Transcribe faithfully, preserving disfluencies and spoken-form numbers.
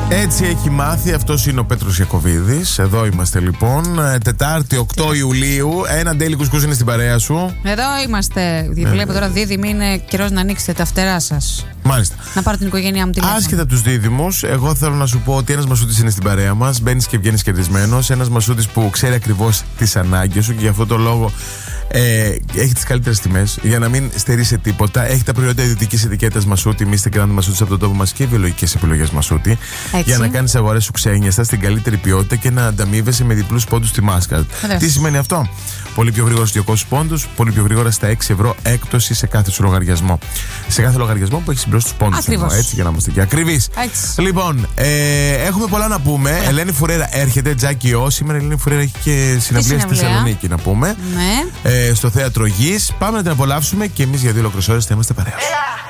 Έτσι έχει μάθει, αυτός είναι ο Πέτρος Ιακωβίδης. Εδώ είμαστε λοιπόν, Τετάρτη οκτώ Ιουλίου. Ένα ντέιλι κουσκούς είναι στην παρέα σου. Εδώ είμαστε. Ναι, βλέπω τώρα δίδυμοι, είναι καιρός να ανοίξετε τα φτερά σας. Μάλιστα. Να πάρω την οικογένειά μου τηλέφωνο. Άσχετα από τους δίδυμους, εγώ θέλω να σου πω ότι ένας μασούτης είναι στην παρέα μας. Μπαίνεις και βγαίνεις κερδισμένος. Ένας μασούτης που ξέρει ακριβώς τις ανάγκες σου και γι' αυτό το λόγο ε, έχει τις καλύτερες τιμές. Για να μην στερεί σε τίποτα. Έχει τα προϊόντα ιδιωτικής ετικέτας Μασούτη. Μη είστε κράντε μασούτης από τον τόπο μας και βιολογικές επιλογές Μασούτη. Έτσι. Για να κάνεις αγορές σου ξένιαστα στην καλύτερη ποιότητα και να ανταμείβεσαι με διπλούς πόντους στη Mastercard. Τι σημαίνει αυτό? Πολύ πιο γρήγορα στους διακόσιους πόντους, πολύ πιο γρήγορα στα έξι ευρώ έκπτωση σε κάθε σου λογαριασμό. Σε κάθε λογαριασμό που έχει συμπληρώσει τους πόντους. Ακριβώς. Έτσι, για να είμαστε και ακριβείς. Λοιπόν, ε, έχουμε πολλά να πούμε. Yeah. Ελένη Φουρέρα έρχεται, Τζάκι Ο. Σήμερα η Ελένη Φουρέρα έχει και συναυλία στη Θεσσαλονίκη, να πούμε. Ναι. Ε, στο θέατρο Γης. Πάμε να την απολαύσουμε και εμείς για δύο ολόκληρες ώρες θα είμαστε παρέα.